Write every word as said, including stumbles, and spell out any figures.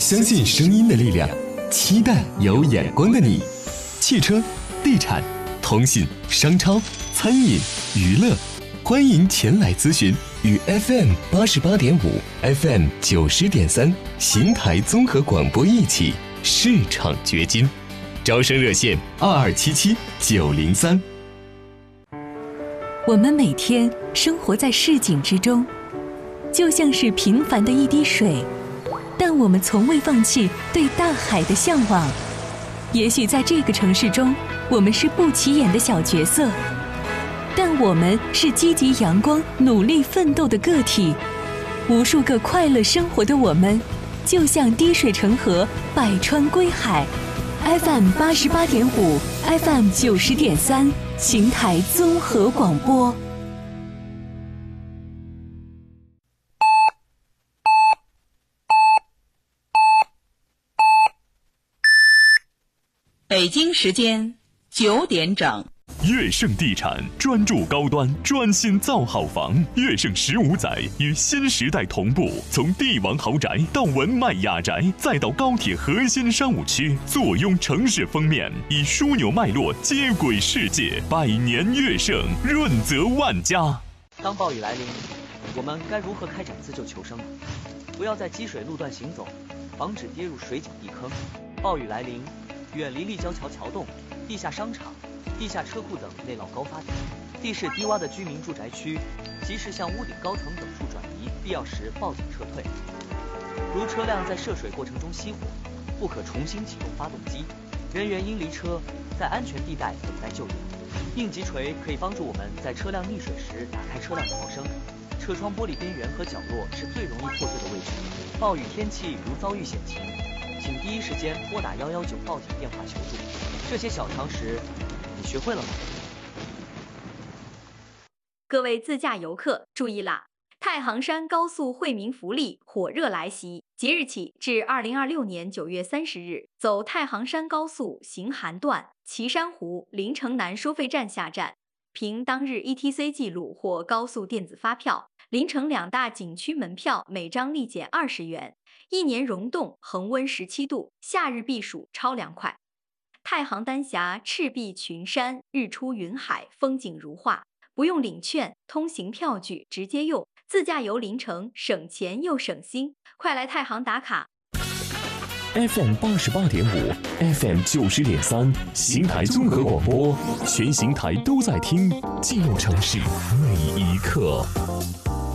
相信声音的力量，期待有眼光的你。汽车、地产、通信、商超、餐饮、娱乐，欢迎前来咨询。与 F M 八十八点五、F M 九十点三邢台综合广播一起市场掘金。招生热线二二七七九零三。 我们每天生活在市井之中，就像是平凡的一滴水，但我们从未放弃对大海的向往。也许在这个城市中，我们是不起眼的小角色，但我们是积极阳光、努力奋斗的个体。无数个快乐生活的我们，就像滴水成河，百川归海。F M 八十八点五 ，F M 九十点三，邢台综合广播。 北京时间九点整。 悦盛地产专注高端，专心造好房。悦盛十五载与新时代同步，从帝王豪宅到文迈雅宅，再到高铁核心商务区，坐拥城市封面，以枢纽脉络接轨世界。百年悦盛，润泽万家。 当暴雨来临，我们该如何开展自救求生呢？不要在积水路段行走，防止跌入水井地坑。暴雨来临，远离立交桥桥洞、地下商场、地下车库等内涝高发点，地势低洼的居民住宅区，及时向屋顶高层等处转移，必要时报警撤退。如车辆在涉水过程中熄火，不可重新启动发动机，人员应离车，在安全地带等待救援。应急锤可以帮助我们在车辆溺水时打开车辆逃生，车窗玻璃边缘和角落是最容易破碎的位置。暴雨天气如遭遇险情，请第一时间拨打幺幺九报警电话求助。这些小常识你学会了吗？ 各位自驾游客注意啦！太行山高速惠民福利火热来袭，即日起至二零二六年九月三十日，走太行山高速行韩段岐山湖临城南收费站下站，凭当日 E T C 记录或高速电子发票，临城两大景区门票每张立减二十元。一年溶冻，恒温十七度，夏日避暑超凉快。太行丹霞赤壁群山，日出云海，风景如画。不用领券，通行票据直接用，自驾游临城省钱又省心，快来太行打卡。 F M 八十八点五 ，F M 九十点三，邢台综合广播，全邢台都在听，记录城市每一刻。